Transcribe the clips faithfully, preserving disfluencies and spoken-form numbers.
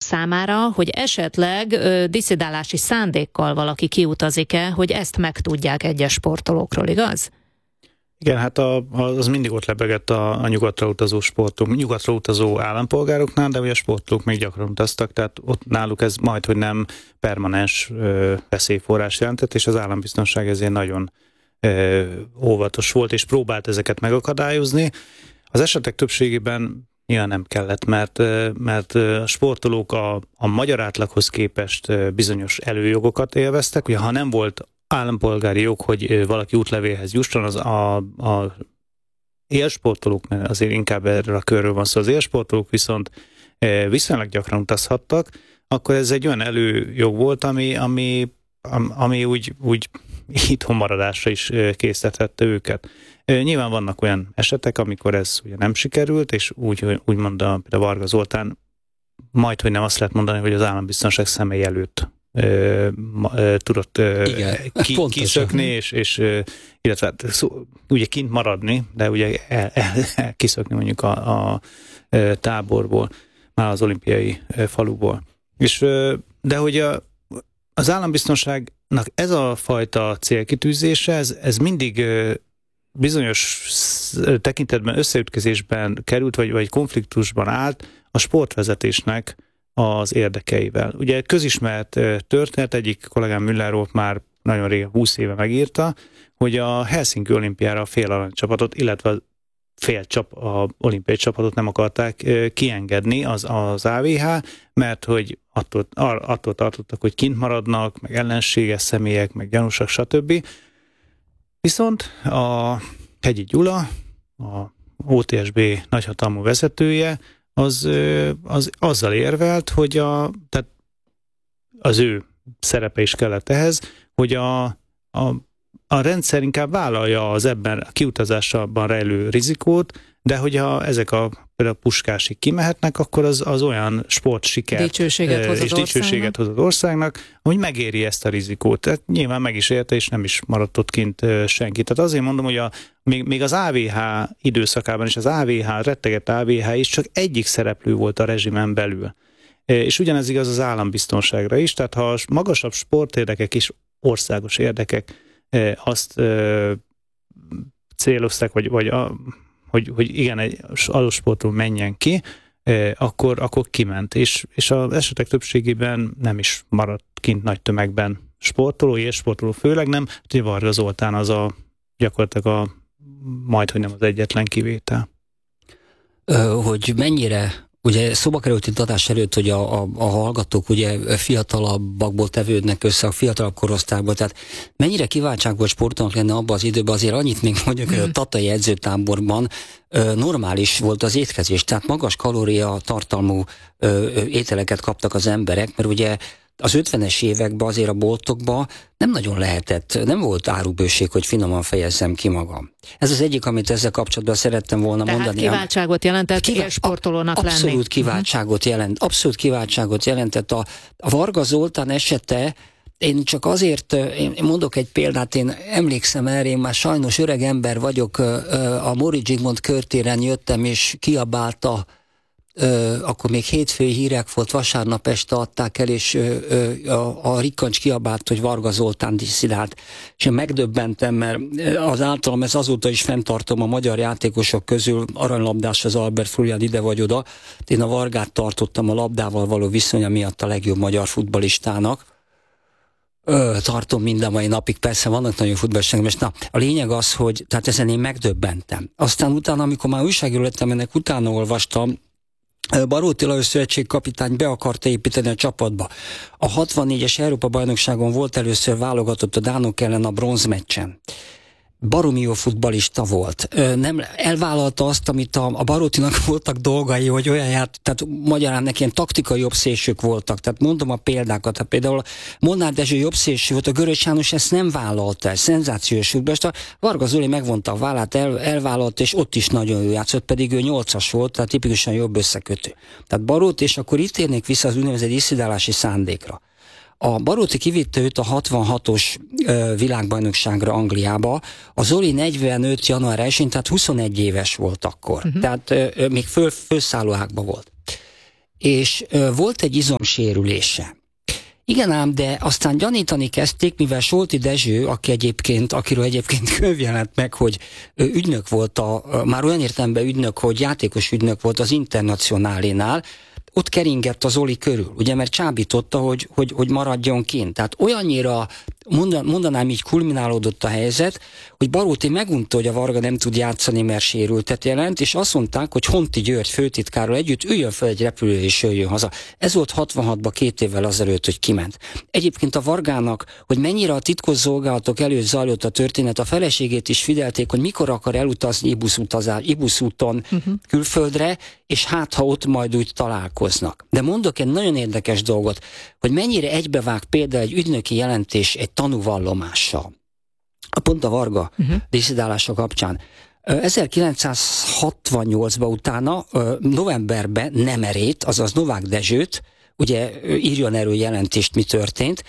számára, hogy esetleg ö, disszidálási szándékkal valaki kiutazik-e, hogy ezt megtudják egyes sportolókról, igaz? Igen, hát a, az mindig ott lebegett a, a nyugatra utazó sportok, nyugatra utazó állampolgároknál, de ugye a sportolók még gyakran utaztak, tehát ott náluk ez majd, hogy nem permanens ö, veszélyforrás jelentett, és az állambiztonság ezért nagyon ö, óvatos volt, és próbált ezeket megakadályozni. Az esetek többségében nyilván nem kellett, mert, mert a sportolók a, a magyar átlaghoz képest bizonyos előjogokat élveztek, ugye ha nem volt állampolgári jog, hogy valaki útlevélhez jusson, az a, a élsportolók, mert azért inkább erről a körről van szó, az élsportolók viszont viszonylag gyakran utazhattak, akkor ez egy olyan előjog volt, ami, ami, ami úgy, úgy itthon maradásra is késztethette őket. Nyilván vannak olyan esetek, amikor ez ugye nem sikerült, és úgy, úgy mondta például Varga Zoltán, majd, hogy nem azt lehet mondani, hogy az állambiztonság személy előtt ö, ö, tudott ö, Igen, ki, kiszökni, és, és illetve szó, ugye kint maradni, de ugye el, el, el, kiszökni mondjuk a, a táborból, már az olimpiai faluból. És, de hogy a, az állambiztonságnak ez a fajta célkitűzése, ez, ez mindig bizonyos tekintetben összeütközésben került, vagy, vagy konfliktusban állt a sportvezetésnek az érdekeivel. Ugye közismert történet, egyik kollégám Müller volt már nagyon régen, húsz éve megírta, hogy a Helsinki olimpiára a fél aranycsapatot, illetve fél csap, a olimpiai csapatot nem akarták kiengedni az, az á vé há, mert hogy attól, attól tartottak, hogy kint maradnak, meg ellenséges személyek, meg gyanúsak, stb. Viszont a Hegyi Gyula, a o té es bé nagyhatalmú vezetője, az, az azzal érvelt, hogy a, tehát az ő szerepe is kellett ehhez, hogy a, a, a rendszer inkább vállalja az ebben a kiutazásban rejlő rizikót, de hogyha ezek a például Puskásig kimehetnek, akkor az, az olyan sportsikert dicsőséget hoz és dicsőséget hoz az országnak, hogy megéri ezt a rizikót. Tehát nyilván meg is érte, és nem is maradt ott kint senki. Tehát azért mondom, hogy a, még, még az á vé há időszakában is az á vé há, rettegett á vé há is csak egyik szereplő volt a rezsimen belül. És ugyanez igaz az állambiztonságra is, tehát ha a magasabb sportérdekek és országos érdekek azt célozták, vagy, vagy a, hogy, hogy igen, egy adott sportról menjen ki, eh, akkor, akkor kiment. És, és az esetek többségében nem is maradt kint nagy tömegben sportoló, élsportoló főleg nem. Ugye Varga Zoltán az a gyakorlatilag a majd, hogy nem az egyetlen kivétel. Ö, hogy mennyire, ugye szóba került itt adás előtt, hogy a, a, a hallgatók ugye fiatalabbakból tevődnek össze, a fiatalabb korosztályból, tehát mennyire kiváltság volt sportolnak lenne abban az időben, azért annyit még mondjuk, hogy a tatai edzőtáborban ö, normális volt az étkezés, tehát magas kalória tartalmú ö, ételeket kaptak az emberek, mert ugye az ötvenes években azért a boltokban nem nagyon lehetett, nem volt árubőség, hogy finoman fejezzem ki magam. Ez az egyik, amit ezzel kapcsolatban szerettem volna Tehát mondani. Tehát kiváltságot jelentett Kivál... élsportolónak lenni. Abszolút kiváltságot jelent. Abszolút kiváltságot jelentett. A, a Varga Zoltán esete, én csak azért, én mondok egy példát, én emlékszem erre, én már sajnos öreg ember vagyok, a Móricz Zsigmond körtéren jöttem, és kiabálta, Ö, akkor még hétfői hírek volt, vasárnap este adták el, és ö, ö, a, a Rikkancs kiabált, hogy Varga Zoltán disszidált. És én megdöbbentem, mert az általam, ez azóta is fenntartom a magyar játékosok közül, aranylabdás az Albert Florian ide vagy oda. Én a Vargát tartottam a labdával való viszonya miatt a legjobb magyar futballistának. Ö, tartom minden mai napig, persze vannak nagyon futballisták, és na, a lényeg az, hogy tehát ezen én megdöbbentem. Aztán utána, amikor már újságíró lettem, ennek utána olvastam, Baróti Lajos szövetségkapitány be akarta építeni a csapatba. A hatvannégyes Európa-bajnokságon volt először válogatott a dánok ellen a bronzmeccsen. Baromi jó futballista volt. Nem elvállalta azt, amit a, a Barótinak voltak dolgai, hogy olyan járt, tehát magyarán neki ilyen taktikai jobbszélsők voltak. Tehát mondom a példákat. Hát például Molnár Dezső jobbszélső volt, a Görös János ezt nem vállalta el. Szenzációs futballista. Varga Zoli megvonta a vállát, el, elvállalta, és ott is nagyon jó játszott, pedig ő nyolcas volt, tehát tipikusan jobb összekötő. Tehát Baróti, és akkor itt érnék vissza az úgynevezett disszidálási szándékra. A Baróti kivitte őt a hatvanhatos ö, világbajnokságra Angliába, a Zoli negyvenöt január elsején, tehát huszonegy éves volt akkor, uh-huh. tehát ö, ö, még föl, fölszálló ágban volt. és ö, volt egy izomsérülése. Igen ám, de aztán gyanítani kezdték, mivel Solti Dezső, aki egyébként, akiről egyébként könyv jelent meg, hogy ügynök volt, a, már olyan értelemben ügynök, hogy játékos ügynök volt az Internacionálénál, ott keringett az Zoli körül, ugye, mert csábította, hogy, hogy, hogy maradjon kint. Tehát olyannyira mondanám így kulminálódott a helyzet, hogy Baróti megunta, hogy a Varga nem tud játszani, mert sérültet jelent, és azt mondták, hogy Honti György főtitkárral együtt üljön fel egy repülőre és jöjjön haza. Ez volt hatvanhatban, két évvel azelőtt, hogy kiment. Egyébként a Vargának, hogy mennyire a titkos szolgálatok előtt zajlott a történet, a feleségét is figyelték, hogy mikor akar elutazni Ibusz-utazás, Ibusz-úton uh-huh. külföldre, és hát ha ott majd úgy találkoznak. De mondok egy nagyon érdekes dolgot, hogy mennyire egybevág például egy ügynöki jelentés egy tanúvallomással. Pont a Varga uh-huh. disszidálása kapcsán. ezerkilencszázhatvannyolcban utána, novemberben Nemerét, azaz Novák Dezsőt, ugye írjon erről jelentést, mi történt,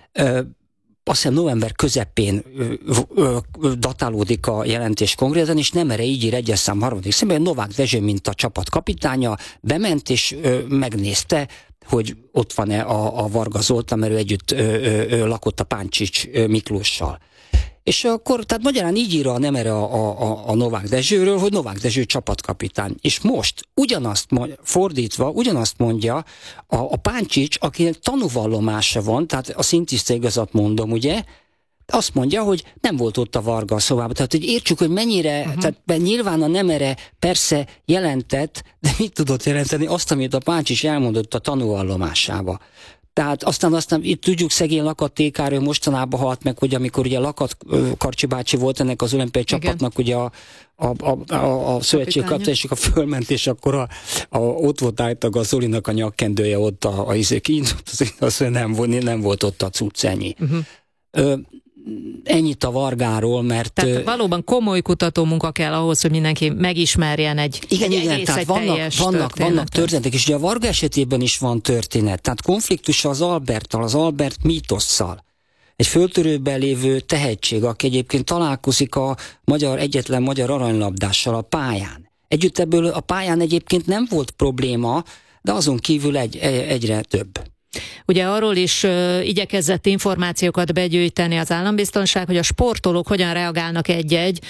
azt hiszem november közepén ö, ö, ö, datálódik a jelentés konkrétan, és Nemere így ír egyes szám harmadik szemben, Novák Dezső, mint a csapat kapitánya, bement és ö, megnézte, hogy ott van-e a, a Varga Zoltán, mert ő együtt ö, ö, ö, lakott a Páncsics ö, Miklóssal. És akkor, tehát magyarán így ír a Nemere a, a, a Novák Dezsőről, hogy Novák Dezső csapatkapitány. És most ugyanazt mondja, fordítva, ugyanazt mondja a, a Páncsics, akinek tanúvallomása van, tehát a szintiszta igazat mondom, ugye, azt mondja, hogy nem volt ott a Varga a szobában. Tehát, hogy értsük, hogy mennyire, uh-huh. tehát nyilván a Nemere persze jelentett, de mit tudott jelenteni? Azt, amit a Páncsics elmondott a tanúvallomásába. Tehát aztán, aztán itt tudjuk, szegény Lakat Tékáról mostanában halt meg, hogy amikor ugye Lakat Karcsi bácsi volt ennek az olimpiai igen. csapatnak, ugye a, a, a, a, a szövetség kapta, és a fölment, és akkor a, a, ott volt állítólag a Zolinak a nyakkendője ott a, a izék, az, az nem, nem volt ott a cucc, ennyi. Uh-huh. Ö, ennyit a Vargáról, mert... Tehát valóban komoly kutatómunka kell ahhoz, hogy mindenki megismerjen egy igen, egy igen, egész, tehát egy vannak, vannak, vannak történetek, és ugye a Varga esetében is van történet. Tehát konfliktus az Alberttal, az Albert mítosszal. Egy föltörőben lévő tehetség, aki egyébként találkozik a magyar, egyetlen magyar aranylabdással a pályán. Együtt ebből a pályán egyébként nem volt probléma, de azon kívül egy, egyre több. Ugye arról is uh, igyekezett információkat begyűjteni az állambiztonság, hogy a sportolók hogyan reagálnak egy-egy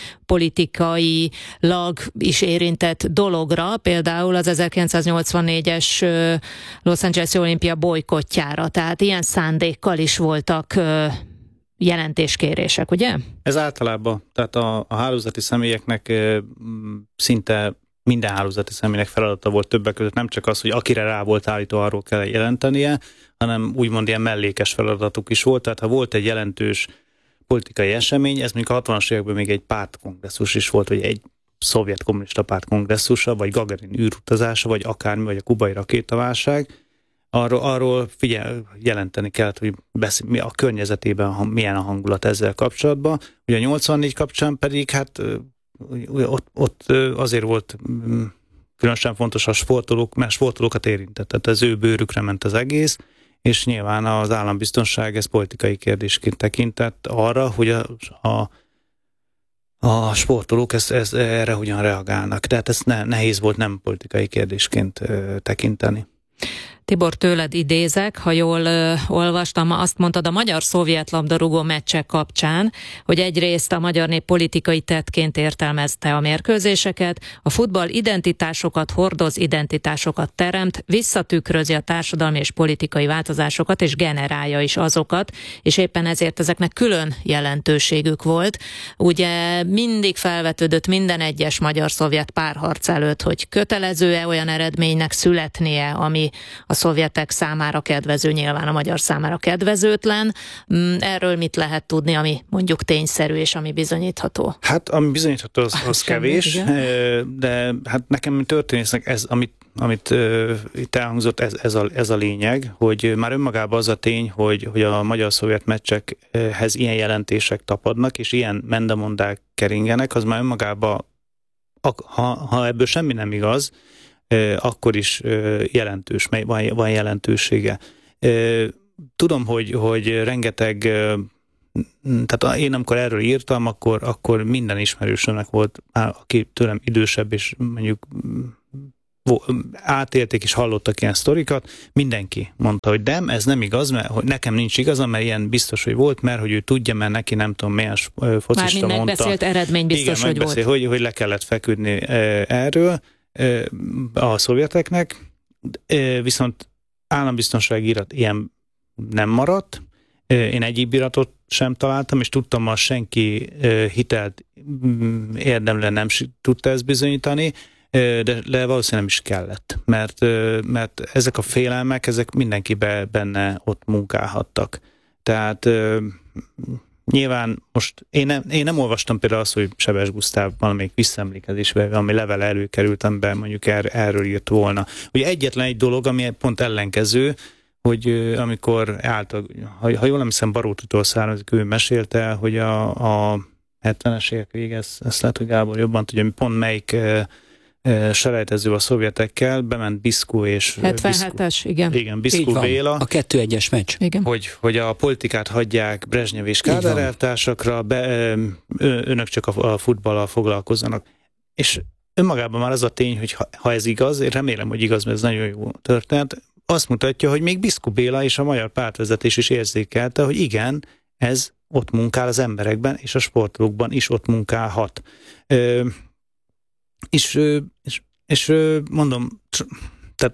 politikailag is érintett dologra, például az ezerkilencszáznyolcvannégyes uh, Los Angeles-i olimpia bolykottjára. Tehát ilyen szándékkal is voltak uh, jelentéskérések, ugye? Ez általában, tehát a, a hálózati személyeknek uh, szinte minden hálózati személynek feladata volt többek között, nem csak az, hogy akire rá volt állítva, arról kell jelentenie, hanem úgymond ilyen mellékes feladatuk is volt. Tehát ha volt egy jelentős politikai esemény, ez mondjuk a hatvanas években még egy pártkongresszus is volt, vagy egy szovjet kommunista pártkongresszusa, vagy Gagarin űrutazása, vagy akármi, vagy a kubai rakétaválság, arról, arról figyel, jelenteni kellett, hogy beszél, a környezetében milyen a hangulat ezzel kapcsolatban. Ugye a nyolcvannégy kapcsán pedig hát Ott, ott azért volt különösen fontos a sportolók, mert sportolókat érintett, tehát az ő bőrükre ment az egész, és nyilván az állambiztonság ez politikai kérdésként tekintett arra, hogy a, a, a sportolók ezt, ezt, erre hogyan reagálnak. Tehát ezt ne, nehéz volt nem politikai kérdésként tekinteni. Tibor, tőled idézek, ha jól ö, olvastam, azt mondtad a magyar-szovjet labdarúgó meccsek kapcsán, hogy egyrészt a magyar nép politikai tettként értelmezte a mérkőzéseket, a futball identitásokat hordoz, identitásokat teremt, visszatükrözi a társadalmi és politikai változásokat, és generálja is azokat, és éppen ezért ezeknek külön jelentőségük volt. Ugye mindig felvetődött minden egyes magyar-szovjet párharc előtt, hogy kötelező-e olyan eredménynek születnie, ami a szovjetek számára kedvező, nyilván a magyar számára kedvezőtlen. Erről mit lehet tudni, ami mondjuk tényszerű és ami bizonyítható? Hát ami bizonyítható, az, az kevés, igen. De hát nekem történésznek ez, amit, amit uh, itt elhangzott, ez, ez, a, ez a lényeg, hogy már önmagában az a tény, hogy, hogy a magyar-szovjet meccsekhez ilyen jelentések tapadnak, és ilyen mendemondák keringenek, az már önmagában, ha, ha ebből semmi nem igaz, akkor is jelentős, van, van jelentősége. Tudom, hogy, hogy rengeteg, tehát én amikor erről írtam, akkor, akkor minden ismerősömnek volt, aki tőlem idősebb, és mondjuk átélték és hallottak ilyen sztorikat, mindenki mondta, hogy nem, ez nem igaz, mert hogy nekem nincs igazam, mert ilyen biztos, hogy volt, mert hogy ő tudja, mert neki nem tudom milyen focista mondta. Mármint megbeszélt eredmény biztos, igen, hogy volt. Hogy, hogy le kellett feküdni erről a szovjeteknek, viszont állambiztonsági irat ilyen nem maradt. Én egyéb iratot sem találtam, és tudtam, hogy senki hitelt érdemlen nem tudta ezt bizonyítani, de, de valószínűleg nem is kellett, mert, mert ezek a félelmek, ezek mindenki be, benne ott munkálhattak. Tehát nyilván most én nem, én nem olvastam például azt, hogy Sebes Gusztáv valamelyik visszaemlékezésben, ami levele előkerült, amiben mondjuk er, erről írt volna. Ugye egyetlen egy dolog, ami pont ellenkező, hogy amikor állt, a, ha, ha jól emlékszem, Barótitól származik, ő mesélte, hogy a, a hetvenes évek vége, ezt, ezt lehet, hogy Gábor jobban tudja, hogy pont melyik e, e, selejtező a szovjetekkel, bement Biszkó és... hetvenhetes, igen. Igen, Biszkó Béla. A kettő egyes meccs. Igen. Hogy, hogy a politikát hagyják Brezsnyev és Kádár elvtársakra, be, önök csak a, a futballal foglalkozzanak. És önmagában már az a tény, hogy ha, ha ez igaz, én remélem, hogy igaz, mert ez nagyon jó történet, azt mutatja, hogy még Biszkó Béla és a magyar pártvezetés is érzékelte, hogy igen, ez ott munkál az emberekben, és a sportolókban is ott munkálhat. Ö, és, és, és mondom, tehát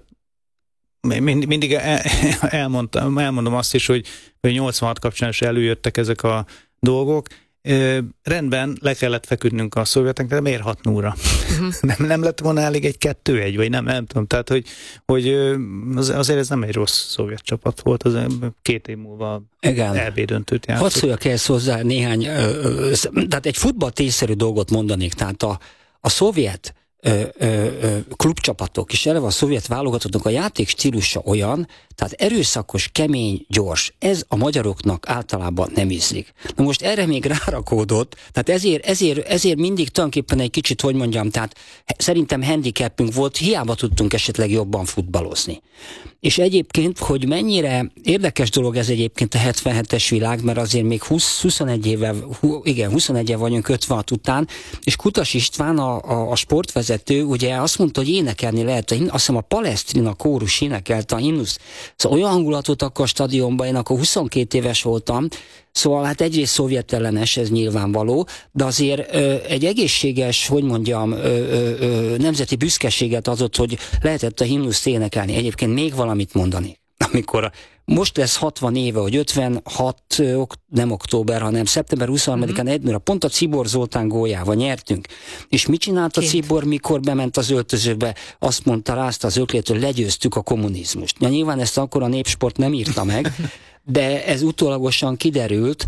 mindig elmondtam, elmondom azt is, hogy nyolcvanhat kapcsán is előjöttek ezek a dolgok. Ö, rendben, le kellett feküdnünk a szovjeteknek, de miért hat nulla? Uh-huh. nem, nem lett volna elég egy kettő egy, vagy nem, nem tudom. Tehát, hogy, hogy az, azért ez nem egy rossz szovjet csapat volt, az két év múlva é bé döntőt játszott. Hadd szóljak ehhez hozzá néhány, ö, ö, tehát egy futballtésszerű dolgot mondanék, tehát a, a szovjet Ö, ö, ö, klubcsapatok, és eleve a szovjet válogatottnak a játék stílusa olyan, tehát erőszakos, kemény, gyors. Ez a magyaroknak általában nem ízlik. Na most erre még rárakódott, tehát ezért, ezért, ezért mindig tulajdonképpen egy kicsit, hogy mondjam, tehát szerintem handicapünk volt, hiába tudtunk esetleg jobban futballozni. És egyébként, hogy mennyire érdekes dolog ez egyébként a hetvenhetes világ, mert azért még húsz, huszonegy éve, hú, igen, huszonegy éve vagyunk ötvenhat után, és Kutas István, a, a, a sportvezető, ugye azt mondta, hogy énekelni lehet, azt hiszem a Palestrina kórus énekelte a himnuszt. Szóval olyan hangulatot akkor a stadionban, én akkor huszonkét éves voltam, szóval hát egyrészt szovjetellenes, ez nyilvánvaló, de azért ö, egy egészséges, hogy mondjam, ö, ö, ö, nemzeti büszkeséget adott, hogy lehetett a himnuszt énekelni. Egyébként még valamit mondani. Amikor most lesz hatvan éve, hogy ötvenhat, nem október, hanem szeptember huszonharmadikán mm-hmm. egy nulla, pont a Czibor Zoltán góljával nyertünk. És mit csinált a Czibor, mikor bement az öltözőbe? Azt mondta, rázta az öklét, hogy legyőztük a kommunizmust. Ja, nyilván ezt akkor a Népsport nem írta meg, de ez utólagosan kiderült,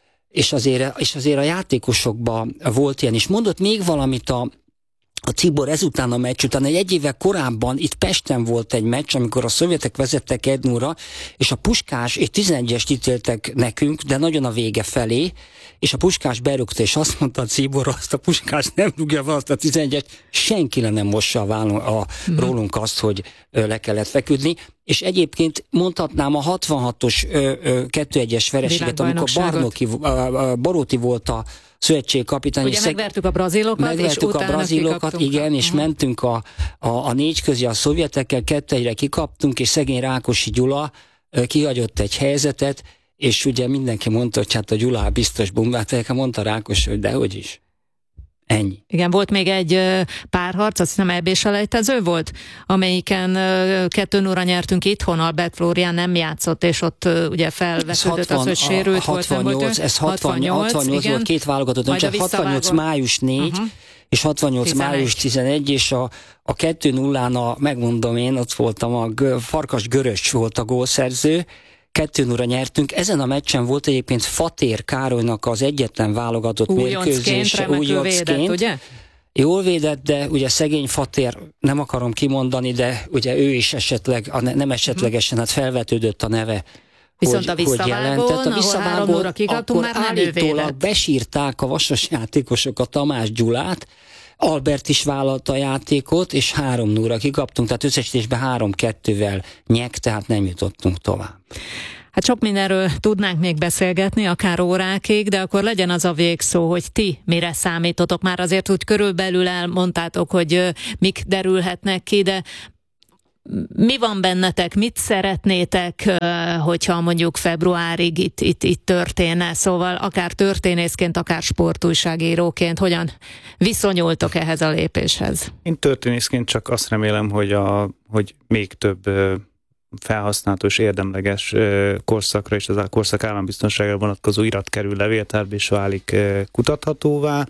és azért, és azért a játékosokban volt ilyen. És mondott még valamit a A Czibor ezután a meccs után, egy, egy évvel korábban itt Pesten volt egy meccs, amikor a szovjetek vezettek egy nulla, és a Puskás, egy tizenegyest ítéltek nekünk, de nagyon a vége felé, és a Puskás berúgta, és azt mondta a Czibor, azt a Puskás nem rúgja van azt a tizenegyest, senki le nem mossa a, vállon, a mm. rólunk azt, hogy le kellett feküdni, és egyébként mondhatnám a hatvanhatos kettő egyes vereséget, amikor Barnoki, Baróti volt a szövetségkapitány. Ugye megvertük a brazilokat, megvertük és a brazilokat, igen, és uh-huh. mentünk a, a, a négy közé a szovjetekkel, kettő egyre kikaptunk, és szegény Rákosi Gyula kihagyott egy helyzetet, és ugye mindenki mondta, hogy hát a Gyula biztos bombát, mondta Rákos, hogy dehogy is. Ennyi. Igen, volt még egy párharc, azt hiszem é bé-selejtező volt, amelyiken kettő nulla nyertünk itthon, Albert Flórián nem játszott, és ott ugye felvetődött az, hogy sérült volt. hatvannyolc, ez hatvannyolc, hatvannyolc volt, két válogatott, csak hatvannyolc május négy, uh-huh. és hatvannyolc május tizenegy, és a, a kettő nullán, a, megmondom én, ott voltam, a Farkas Görös volt a gólszerző, kettő nulla nyertünk. Ezen a meccsen volt egyébként Fatér Károlynak az egyetlen válogatott mérkőzése. Újoncként, ugye? Jól védett, de ugye szegény Fatér, nem akarom kimondani, de ugye ő is esetleg, nem esetlegesen, hát felvetődött a neve. Viszont hogy, a visszavágón, a visszavágón, akkor már állítólag besírták a Vasas játékosok a Tamás Gyulát, Albert is vállalta a játékot, és három nulla kikaptunk, tehát összesítésben három kettővel nyek, tehát nem jutottunk tovább. Hát sok mindenről tudnánk még beszélgetni, akár órákig, de akkor legyen az a végszó, hogy ti mire számítotok. Már azért úgy körülbelül elmondtátok, hogy mik derülhetnek ki, de mi van bennetek, mit szeretnétek, hogyha mondjuk februárig itt, itt, itt történne? Szóval akár történészként, akár sportújságíróként, hogyan viszonyultok ehhez a lépéshez? Én történészként csak azt remélem, hogy, a, hogy még több felhasználható és érdemleges korszakra és az a korszak állambiztonságra vonatkozó irat kerül levéltárba és válik kutathatóvá,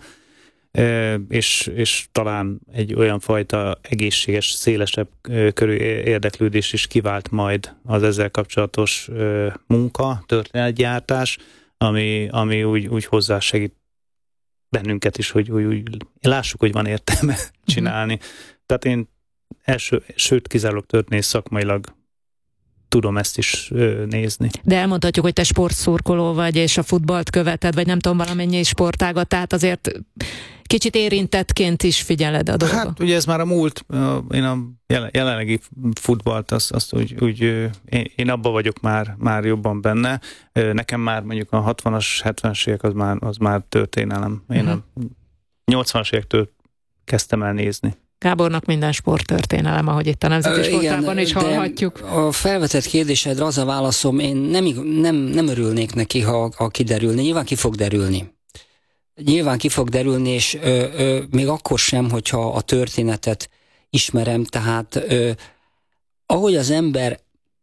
és, és talán egy olyan fajta egészséges, szélesebb körű érdeklődés is kivált majd az ezzel kapcsolatos munka, történetgyártás, ami, ami úgy, úgy hozzásegít bennünket is, hogy úgy, úgy lássuk, hogy van értelme csinálni. Mm-hmm. Tehát én első, sőt kizárólag történész szakmailag tudom ezt is ö, nézni. De elmondhatjuk, hogy te sportszurkoló vagy, és a futballt követed, vagy nem tudom, valamennyi sportágat, tehát azért kicsit érintettként is figyeled a dolgot. Hát ugye ez már a múlt, én a jelenlegi futballt, azt, azt úgy, úgy én, én abba vagyok már, már jobban benne. Nekem már mondjuk a hatvanas, hetvenes évek az már, az már történelem. Én uh-huh. a nyolcvanas évektől kezdtem el nézni. Gábornak minden sporttörténelem, ahogy itt a Nemzeti Sportában is hallhatjuk. A felvetett kérdésedre az a válaszom, én nem, nem, nem örülnék neki, ha, ha kiderülni. Nyilván ki fog derülni. Nyilván ki fog derülni, és ö, ö, még akkor sem, hogyha a történetet ismerem, tehát ö, ahogy az ember,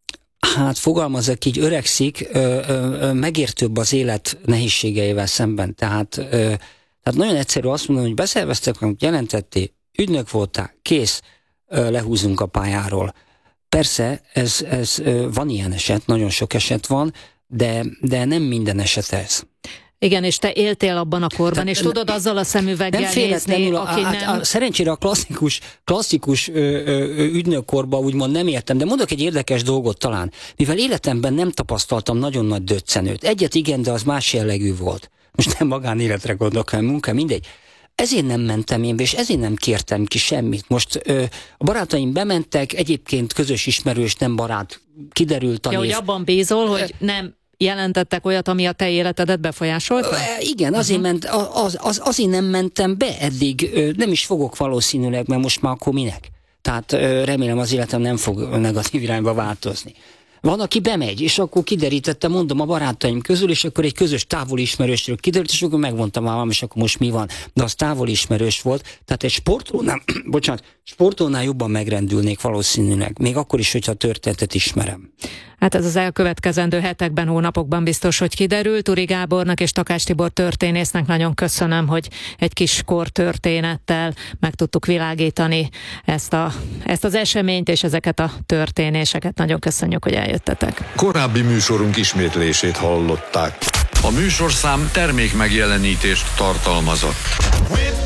hát fogalmazok így, öregszik, ö, ö, ö, megértőbb az élet nehézségeivel szemben. Tehát, ö, tehát nagyon egyszerű azt mondani, hogy beszerveztek, jelentették, ügynök voltál, kész, lehúzunk a pályáról. Persze, ez, ez van ilyen eset, nagyon sok eset van, de, de nem minden eset ez. Igen, és te éltél abban a korban, tehát, és tudod azzal a szemüveggel nem nézni, a, aki a, nem... A, a, szerencsére a klasszikus, klasszikus ö, ö, ügynökkorban úgymond nem értem, de mondok egy érdekes dolgot talán. Mivel életemben nem tapasztaltam nagyon nagy döccenőt. Egyet igen, de az más jellegű volt. Most nem magánéletre gondolok, hanem munka, mindegy. Ezért nem mentem én, és ezért nem kértem ki semmit. Most ö, a barátaim bementek, egyébként közös ismerős, nem barát, kiderült a ja, név. hogy abban bízol, hogy nem jelentettek olyat, ami a te életedet befolyásolta? Igen, azért, uh-huh. ment, az, az, azért nem mentem be eddig, nem is fogok valószínűleg, mert most már akkor minek? Tehát remélem az életem nem fog negatív irányba változni. Van, aki bemegy, és akkor kiderítette, mondom, a barátaim közül, és akkor egy közös távoli ismerősről kiderült, és akkor megmondtam már, és akkor most mi van. De az távoli ismerős volt, tehát egy sportolónál, bocsánat, sportolónál jobban megrendülnék valószínűleg, még akkor is, hogyha a történetet ismerem. Hát ez az elkövetkezendő hetekben, hónapokban biztos, hogy kiderül. Turi Gábornak és Takács Tibor történésznek nagyon köszönöm, hogy egy kis kortörténettel meg tudtuk világítani ezt, a, ezt az eseményt és ezeket a történéseket. Nagyon köszönjük, hogy eljöttetek. Korábbi műsorunk ismétlését hallották. A műsorszám termék megjelenítést tartalmazott.